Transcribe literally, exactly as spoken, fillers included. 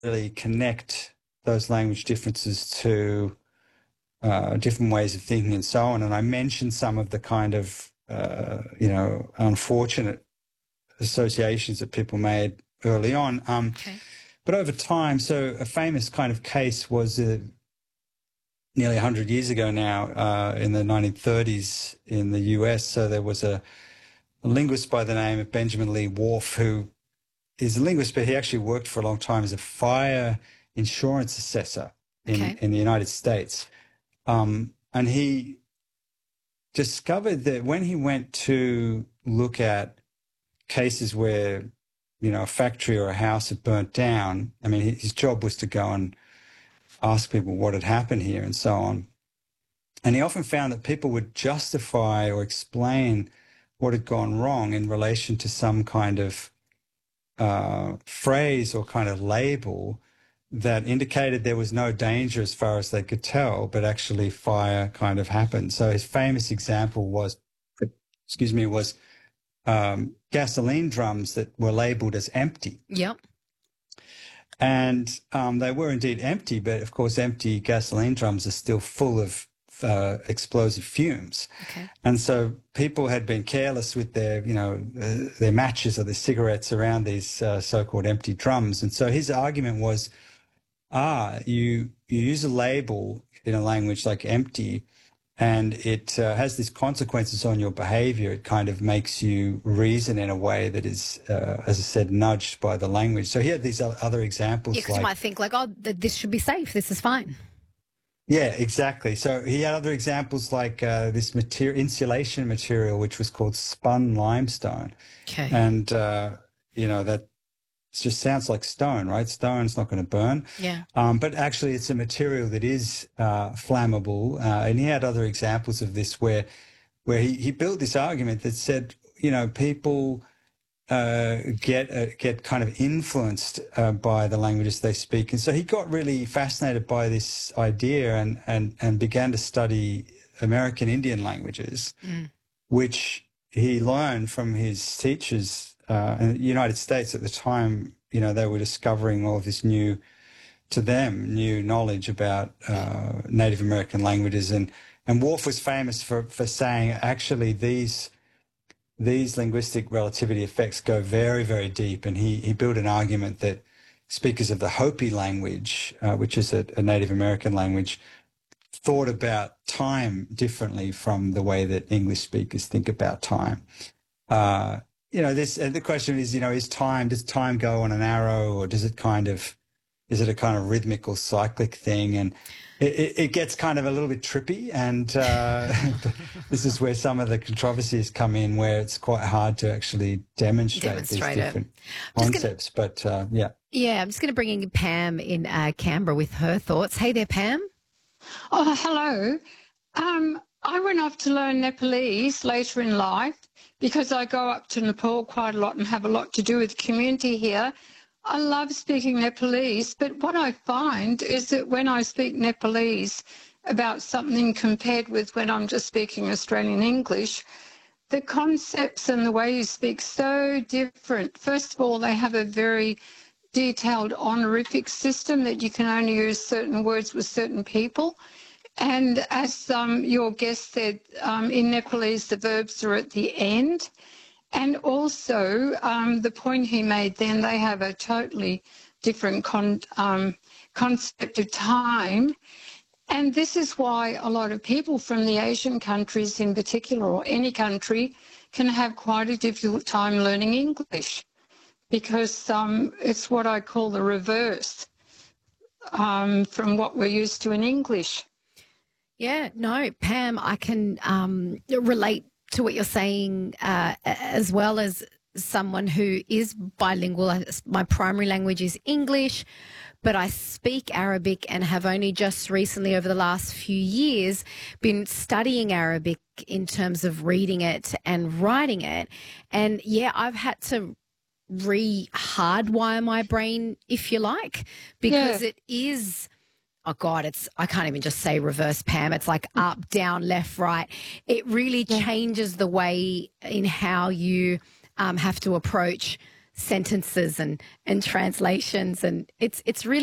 really connect those language differences to uh, different ways of thinking and so on. And I mentioned some of the kind of, uh, you know, unfortunate associations that people made early on. Um, Okay. But over time, so a famous kind of case was uh, nearly one hundred years ago now, uh, in the nineteen thirties in the U S. So there was a, a linguist by the name of Benjamin Lee Whorf, who is a linguist, but he actually worked for a long time as a fire insurance assessor in, Okay. in the United States. Um, and he discovered that when he went to look at cases where, you know, a factory or a house had burnt down, I mean, his job was to go and ask people what had happened here and so on. And he often found that people would justify or explain what had gone wrong in relation to some kind of uh, phrase or kind of label that indicated there was no danger as far as they could tell, but actually fire kind of happened. So his famous example was, excuse me, was um, gasoline drums that were labeled as empty. Yep. And um, they were indeed empty, but of course, empty gasoline drums are still full of uh, explosive fumes. Okay. And so people had been careless with their, you know, uh, their matches or their cigarettes around these uh, so-called empty drums. And so his argument was, ah, you you use a label in a language like empty, and it uh, has these consequences on your behavior. It kind of makes you reason in a way that is, uh, as I said, nudged by the language. So he had these other examples. Yeah, because like, you might think like, oh, th- this should be safe. This is fine. Yeah, exactly. So he had other examples like uh, this material, insulation material, which was called spun limestone. Okay. And, uh, you know, that just sounds like stone, right? Stone's not going to burn. Yeah. Um, but actually, it's a material that is uh, flammable. Uh, and he had other examples of this where where he, he built this argument that said, you know, people uh, get uh, get kind of influenced uh, by the languages they speak. And so he got really fascinated by this idea and, and, and began to study American Indian languages, Mm. which he learned from his teachers. Uh, in the United States at the time, you know, they were discovering all of this new, to them, new knowledge about uh, Native American languages. And, and Whorf was famous for, for saying, actually, these these linguistic relativity effects go very, very deep. And he, he built an argument that speakers of the Hopi language, uh, which is a, a Native American language, thought about time differently from the way that English speakers think about time. Uh, You know, this, and the question is, you know, is time, does time go on an arrow, or does it kind of, is it a kind of rhythmical cyclic thing? And it, it, it gets kind of a little bit trippy. And uh, this is where some of the controversies come in, where it's quite hard to actually demonstrate, Demonstrate these it. different Just concepts. But uh, yeah. Yeah, I'm just going to bring in Pam in uh, Canberra with her thoughts. Hey there, Pam. Oh, hello. Um, I went off to learn Nepalese later in life because I go up to Nepal quite a lot and have a lot to do with the community here. I love speaking Nepalese, but what I find is that when I speak Nepalese about something compared with when I'm just speaking Australian English, the concepts and the way you speak so different. First of all, they have a very detailed honorific system that you can only use certain words with certain people. And as um, your guest said, um, in Nepalese, the verbs are at the end. And also, um, the point he made then, they have a totally different con um, concept of time. And this is why a lot of people from the Asian countries in particular, or any country, can have quite a difficult time learning English, because um, it's what I call the reverse um, from what we're used to in English. Yeah, no, Pam, I can um, relate to what you're saying, uh, as well as someone who is bilingual. My primary language is English, but I speak Arabic and have only just recently, over the last few years, been studying Arabic in terms of reading it and writing it. And yeah, I've had to re-hardwire my brain, if you like, because Yeah. it is... Oh, God, it's, I can't even just say reverse, Pam. It's like up, down, left, right. It really Yeah. changes the way in how you um, have to approach sentences and, and translations. And it's, it's really